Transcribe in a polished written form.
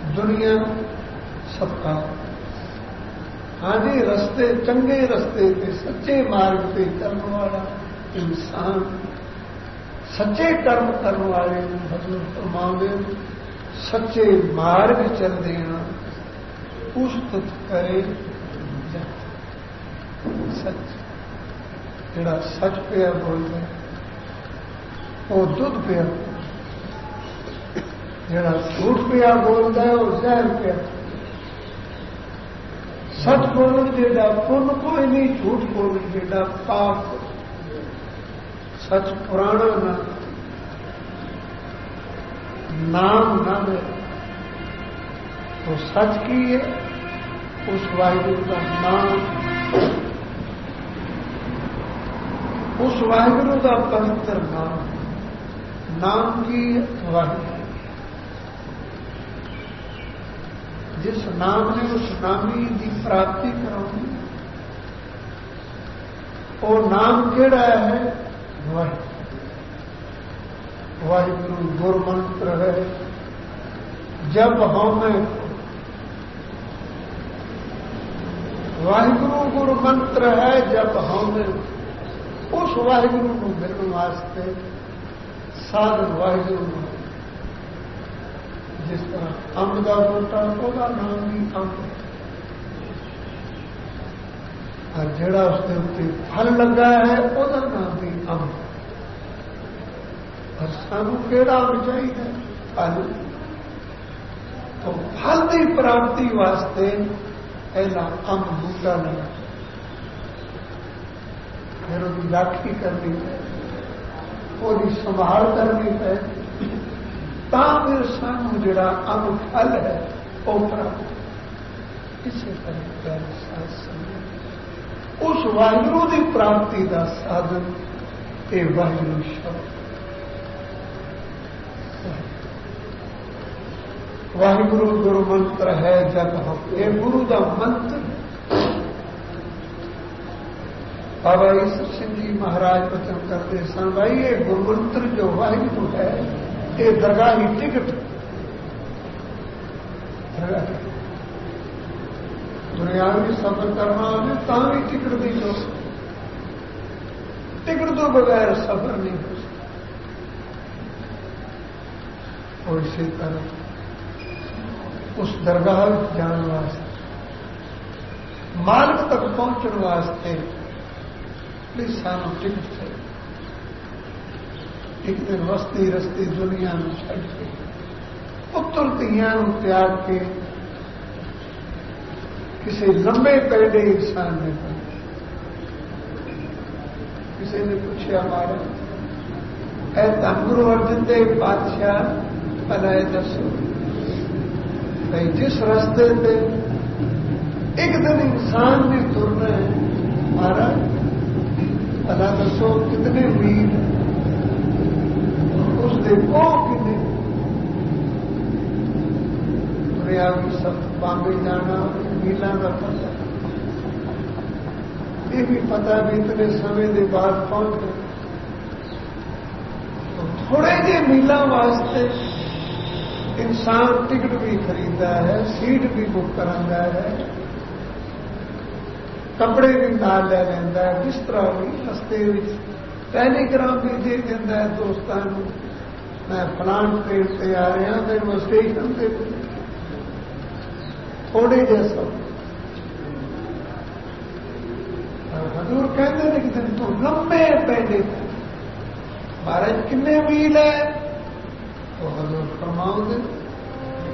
दुनिया सबका। हाँ जी, रस्ते चंगे रस्ते पे सच्चे मार्ग पे चलने वाला इंसान, सच्चे कर्म करने वाले हजूर फरमाते सच्चे मार्ग चल देना पुस्तक करे सच। जिहड़ा सच पिया बोलता वो दुध पिया, जिहड़ा झूठ पिया बोलता है वो जहर पिया। सच बोलन जेड़ा पुण्य कोई नहीं, झूठ बोलन जेड़ा पाप। सच पुराना ना, नाम ना दे तो सच की है उस वाहिगुरु का नाम, उस वाहिगुरु का पवित्र नाम की वाहिगुरु। जिस नाम ने उस नामी की प्राप्ति करानी, वो नाम केड़ा है? वाहिगुरु गुरमंत्र है। जब हमें वाहिगुरु गुरमंत्र है, जब हमें उस वाहिगुरु को मिलने वास्ते साधन वाहिगुरु। जिस तरह अंब का बूटा होगा नाम भी अंब, और जेड़ा उसके उत्ते फल लगा है वह नाम भी अंब। और सानू केड़ा अंब चाहिए? फल। तो फल की प्राप्ति वास्ते पहला अंब बूटा लगा, फिर उसकी राखी करनी है, उसकी संभाल करनी है, फिर सानू जिहड़ा अंब फल है वो प्राप्त। इसे तरह उस वाहिगुरु की प्राप्ति का साधन ये वाहिगुरु शब्द। वाहिगुरु गुरु मंत्र है जब हम, ये गुरु का मंत्र। बाबा ईश्वर सिंह जी महाराज वचन करते सन, भाई ये गुरु मंत्र जो वाहिगुरु है ये दरगाह की टिकट। दुनियावी सफर करना हो तो भी टिकट दी लो, टिकट तो बगैर सफर नहीं हो सकता। और इसी तरह उस दरगाह जाने वास्ते, मार्ग तक पहुंचने वास्ते सानू टिकट चाहिए। एक दिन वस्ती रस्ती दुनिया में छड़ के पुत्र धियां त्याग के किसी लंबे पैदे इंसान ने पहुंचे। किसी ने पूछा हमारा ऐ धन गुरु अर्जन देव बादशाह भला दसो भाई जिस रास्ते पे एक दिन इंसान ने तुरना है महाराज, भला दसो कितने मील उसके को कितने दुनियावी सब बॉम्बे जाना मीलों का पता, ये भी पता भी इतने समय के बाद पहुंच गए। तो थोड़े जे मीलों वास्ते इंसान टिकट भी खरीदता है, सीट भी बुक कराता है, कपड़े भी नाल ले लेंदा है, बिस्तरा भी रस्ते में, टेलीग्राम भी दे देता है दोस्तों को, मैं फलान ट्रेन से आ रहा फिर वो स्टेशन से थोड़े जैसा। हजूर कहते हैं कि तो लंबे पैदे महाराज कितने मील है? तो हजूर फरमाओगे